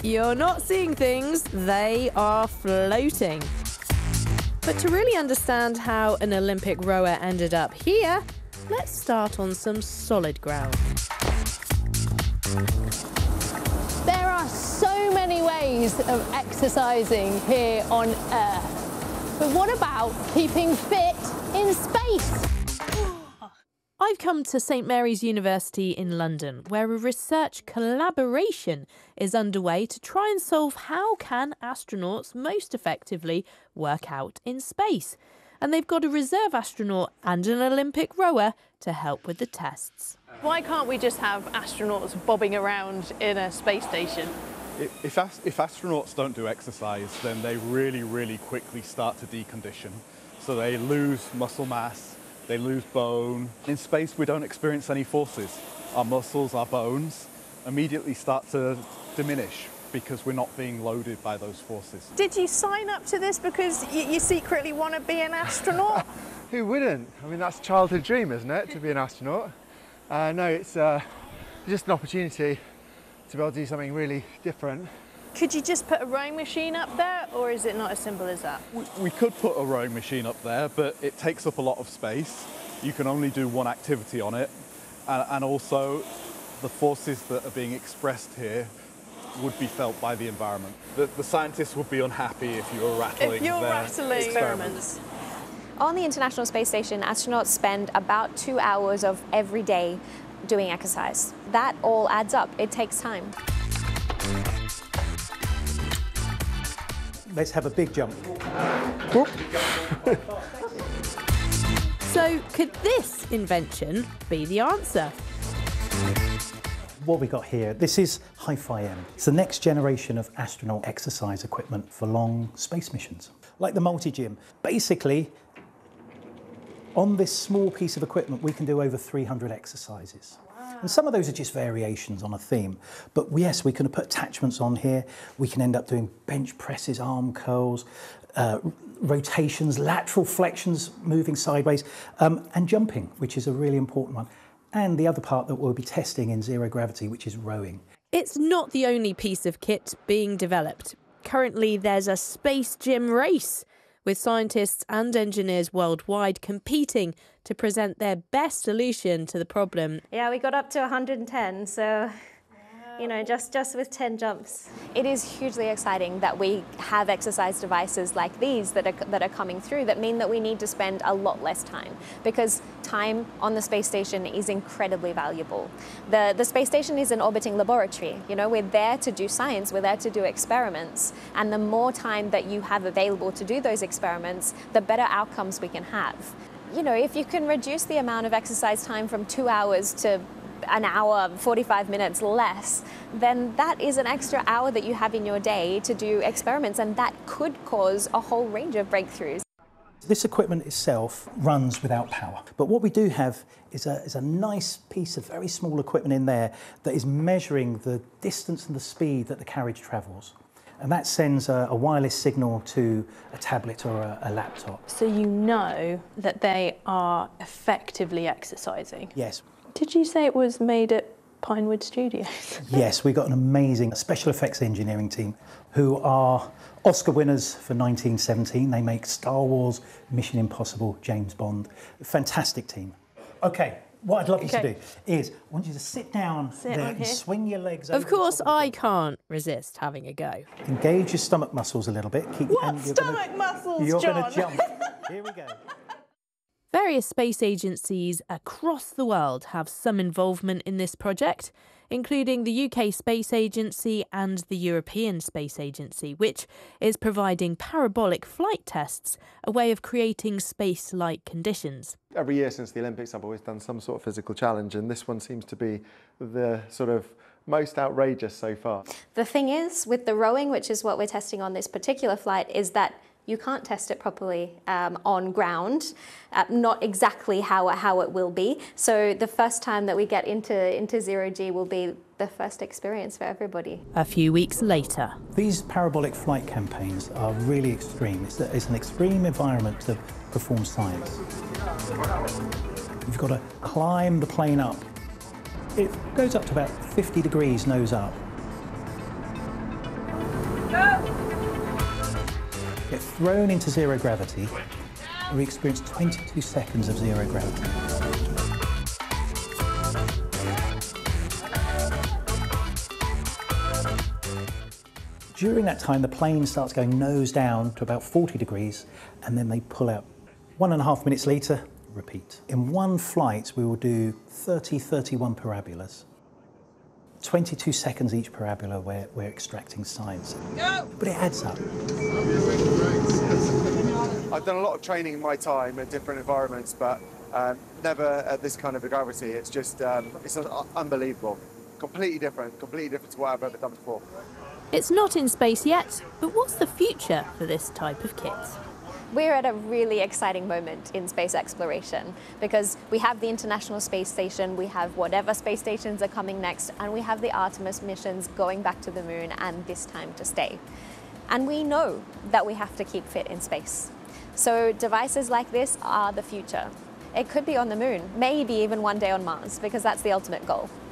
You're not seeing things, they are floating. But to really understand how an Olympic rower ended up here, let's start on some solid ground. There are so many ways of exercising here on Earth. But what about keeping fit in space? I've come to St Mary's University in London, where a research collaboration is underway to try and solve how can astronauts most effectively work out in space. And they've got a reserve astronaut and an Olympic rower to help with the tests. Why can't we just have astronauts bobbing around in a space station? If astronauts don't do exercise, then they really quickly start to decondition. So they lose muscle mass, they lose bone. In space, we don't experience any forces. Our muscles, our bones immediately start to diminish because we're not being loaded by those forces. Did you sign up to this because you secretly want to be an astronaut? Who wouldn't? I mean, that's a childhood dream, isn't it, to be an astronaut? No, it's just an opportunity to be able to do something really different. Could you just put a rowing machine up there, or is it not as simple as that? We could put a rowing machine up there, but it takes up a lot of space. You can only do one activity on it, and also the forces that are being expressed here would be felt by the environment. The scientists would be unhappy if you were rattling their experiments. On the International Space Station, astronauts spend about 2 hours of every day doing exercise. That all adds up. It takes time. Let's have a big jump. So could this invention be the answer? What we got here, this is HiFi-M. It's the next generation of astronaut exercise equipment for long space missions, like the multi-gym. Basically, on this small piece of equipment, we can do over 300 exercises. And some of those are just variations on a theme. But yes, we can put attachments on here. We can end up doing bench presses, arm curls, rotations, lateral flexions, moving sideways, and jumping, which is a really important one. And the other part that we'll be testing in zero gravity, which is rowing. It's not the only piece of kit being developed. Currently, there's a space gym race, with scientists and engineers worldwide competing to present their best solution to the problem. Yeah, we got up to 110, so, you know, just with 10 jumps. It is hugely exciting that we have exercise devices like these that are coming through that mean that we need to spend a lot less time, because time on the space station is incredibly valuable. The space station is an orbiting laboratory. You know, we're there to do science, we're there to do experiments, and the more time that you have available to do those experiments, the better outcomes we can have. You know, if you can reduce the amount of exercise time from 2 hours to an hour, 45 minutes less, then that is an extra hour that you have in your day to do experiments, and that could cause a whole range of breakthroughs. This equipment itself runs without power, but what we do have is a nice piece of very small equipment in there that is measuring the distance and the speed that the carriage travels. And that sends a wireless signal to a tablet or a laptop. So you know that they are effectively exercising? Yes. Did you say it was made at Pinewood Studios? Yes, we got an amazing special effects engineering team who are Oscar winners for 1917. They make Star Wars, Mission Impossible, James Bond. Fantastic team. Okay, what I'd love you to do is I want you to sit down there and swing your legs over. Of course, I can't resist having a go. Engage your stomach muscles a little bit. Keep your hand, muscles, You're John? going to jump. Here we go. Various space agencies across the world have some involvement in this project, including the UK Space Agency and the European Space Agency, which is providing parabolic flight tests, a way of creating space-like conditions. Every year since the Olympics, I've always done some sort of physical challenge, and this one seems to be the sort of most outrageous so far. The thing is, with the rowing, which is what we're testing on this particular flight, is that you can't test it properly on ground, not exactly how it will be. So the first time that we get into zero G will be the first experience for everybody. A few weeks later. These parabolic flight campaigns are really extreme. It's an extreme environment to perform science. You've got to climb the plane up. It goes up to about 50 degrees nose up. Get thrown into zero gravity, and we experience 22 seconds of zero gravity. During that time, the plane starts going nose down to about 40 degrees, and then they pull out. 1.5 minutes later, repeat. In one flight, we will do 31 parabolas. 22 seconds each parabola where we're extracting science. But it adds up. I've done a lot of training in my time at different environments, but never at this kind of a gravity. It's just, it's unbelievable. Completely different to what I've ever done before. It's not in space yet, but what's the future for this type of kit? We're at a really exciting moment in space exploration because we have the International Space Station, we have whatever space stations are coming next, and we have the Artemis missions going back to the moon and this time to stay. And we know that we have to keep fit in space. So devices like this are the future. It could be on the moon, maybe even one day on Mars, because that's the ultimate goal.